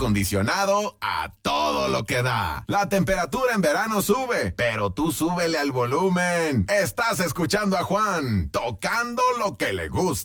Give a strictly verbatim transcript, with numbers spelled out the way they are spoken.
acondicionado a todo lo que da. La temperatura en verano sube, pero tú súbele al volumen. Estás escuchando a Juan, tocando lo que le gusta.